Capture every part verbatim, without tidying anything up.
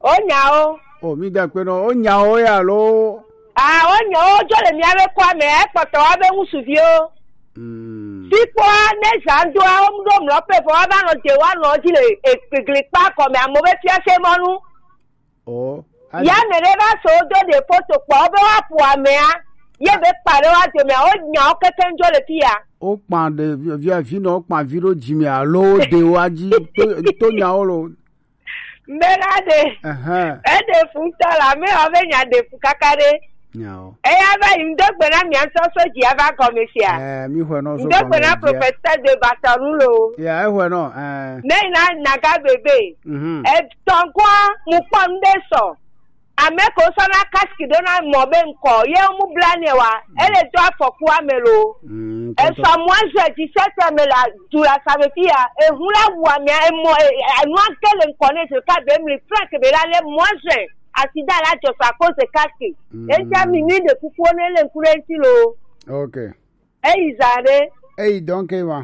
Onyao. Oh, mi da pe no onyao ya lo. Ah, onyao jo le mi ave kwa me e poto abe musuvio. Mm. Sipo ne sandu a omdo mlo pe fo aba no je wa no ji le ekekle pa ko me amobe ti ase monu. Oh. Ya ne le ba so do de photo po obe wa pu ame a. Ye be pare wa de me onyao keke njo le ti ya. O pan de via vi no pan viro jimi alo de waji to nyao lo. Mbega de. Aha. E de funta la me ave nya de fukakare. Nyao. E ava indogbena mi anso ji ava commercial. Eh, mi hwe no so. Indogbena professeur de Batarulo. Yeah, I hwe no. Eh. Ne na naga bebe. Mhm. E tonkwa mu pande so. Ameko so na kaski do na mo be nko. Ye mu blane wa. E le do afoku amelo. Mm. E so mo je ti sete me la du la savefia. E hula wu ami e mo e no akele nko ne se ka be mi frank be la le mo je. Asida la jo sa cause kaski. E ja mi ni de kuku ne le kurenti lo. Okay. E izare. Hey, donc va.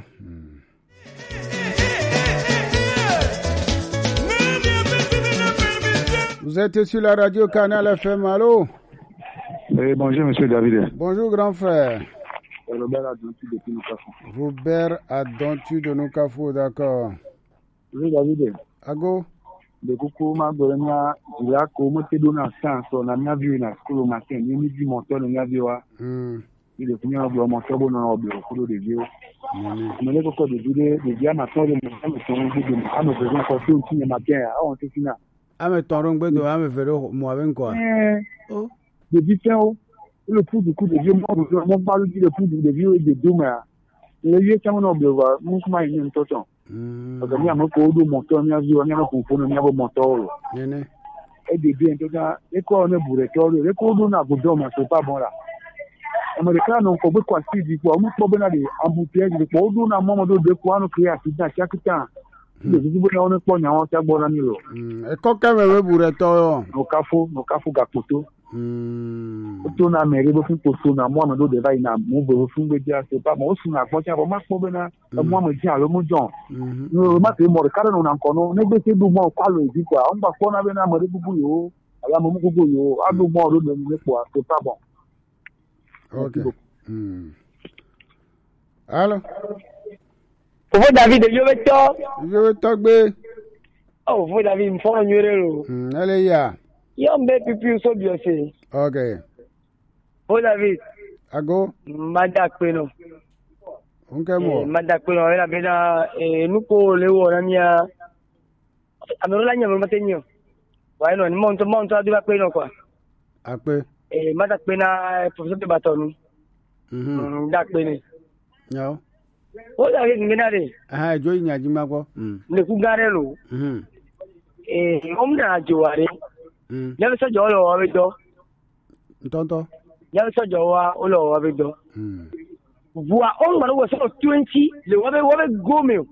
Vous êtes sur la radio Canal F M, allô? Oui, bonjour, monsieur David. Bonjour, grand frère. Robert Adontu de Nokafou. Robert Adontu de Nokafou, d'accord. Oui, David. Ago? De coucou, ma bonne Jila, comment tu donnes un sens, on a bien vu dans le matin, il y a du montant, il y a vu. Il est venu à un montant, on a vu au de Dieu. Mais les coco de Dieu, les diamants, maintenant, les montants sont en jeu de nous. Ah, nous faisons encore tout le matin, ah, on te finit. Ah, mais ton rongue, de ah, mais vélo, moi, avec quoi? Oh. De Vitin, le coup du coup de Dieu, on parle du coup de Dieu et de Dieu, mais les vieux qui ont oublié, nous, comment ils ont tout le temps. Parce qu'il y a un peu de montant, il y a un peu de montant. Et des biens, tout ça, et quoi, on est bourré, les cours d'on a boudé, mais c'est pas bon là. Américains n'ont pas beaucoup de choses, on ne peut pas aller en bouteille, les cours d'on a un moment de quoi on crée à chaque temps. Les visibles, on ne peut pas en faire bon ami. Et quand on veut bourré, nos cafos, nos cafos gapoto. On a mérité beaucoup pour son amour, mais d'autres va y en mon beau fond de dire, c'est pas moi, on a pas tiens, moi, moi, me tiens, le mot John. Nous, ma fille, moi, car on a encore, on est baissé du moins, quoi, le dit quoi, on va faire un avenant, mais beaucoup, à la moment où, à nous, moi, le même quoi, c'est pas bon. Ok. Alors? Vous David, je vais toi. Je vais t'ogber. Oh, vous David, me font un numéro. Allez, ya. Yon be pipi so bi ose. Okay. O David. Ago. Madak pe no. Onke mo. Madak pe no ela be na eh nuko lewo na mia. Amero la nyama matenyo. Wa no ni monto monto adu pe no kwa. Ape. Eh madak pe na professeur de batonu. Mhm. Dak pe ni. Yo. O David ngena de. Ah, jo nya jima ko. Mhm. Le ku gare lo. Mhm. Eh omna joware. Mm. Never said your law of it though. Tonto. Never said your law of it though. Mm. Vous a on was twenty, le wabe wabe gomeo.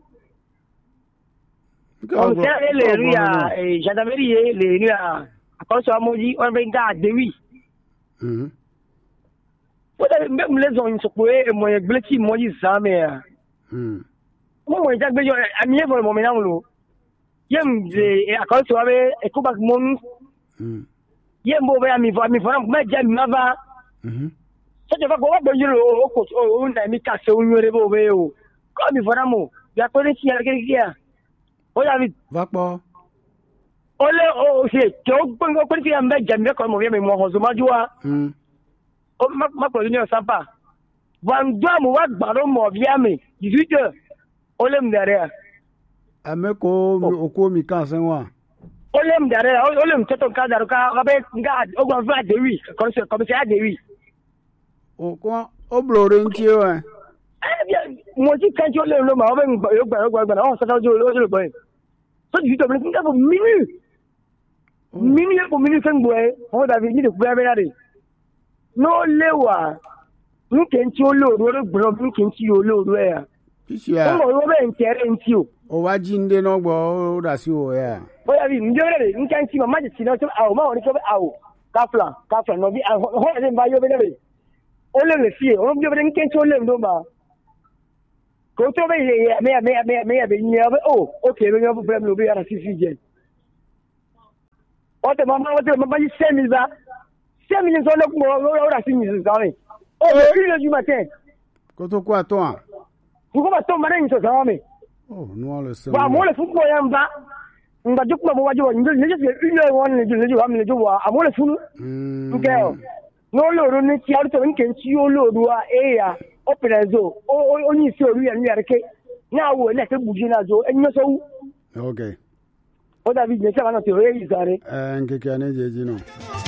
On sait les ria et gendarmerie les ria. Quand ça moji on va garder oui. Mhm. Peut-être même les gens se couer et moi blessé moji ça mais. Mhm. Moi moi j'ai besoin amier pour le moment là. Yem et à quand ça wabe et comment mon Mm. Yem bo ba mi va mi va ma ja mi va. Mhm. Ça te va go ba yiro o ko o na mi ka se onwere bo be o. Ko mi va mo. Ya ko ni ya ke kia. O ya mi Va po. Ole o se ke o gbo ko ti ya ma ja mi ko mo ye mi mo ho so ma juwa. Mm. O ma ma ko ni o sapa. Van do mo wa gbaro mo bia mi. dix-huit heures. Ole mi dare. Ameko oko mi kan sen wa. Ole m dare ole m toto ka daru ka ga be nga o gbo va de wi ko se ko se a de wi o ko o blore nti o eh mo ti kan jo le lo ma o be ngba yo gba yo gba na o sa jo lo lo boy so di to me nga bo minu minu ko minu sen boy o da bi ni de gba be na de no lewa nu ke nti o lo ro gbo nu ke nti o lo ro ya Kisi ya. o mo be ntere nti o O wa jinde no gbo o da si o ya. Oya bi njore nka nti ma ma ti na so awo ma oni ko awo kafla kafla no bi ho de ba yo be le o le le fie o bi be nka nti o le ndo ba ko to be ye me me me me be nya be o okay be yo problem no be ara sisi je o te mama o te mama yi semi za semi ni so le mo o ra si mi za ni o le ri du matin ko to kwa to an ko ba to mare ni so za mi oh no le se ba mo le fu ko ya mba mba juk ma mo wa jo ni le je une heure won ni le jo am le jo wa amo le funu nke o no lo ro ni ti aru to nke nti o lo ru a e ya o prezo o onyi si oru ya ni ya ke na wo le te buji na jo enyo so wu okay o da bi je se ba na te o yi zare eh nke ke ane je ji no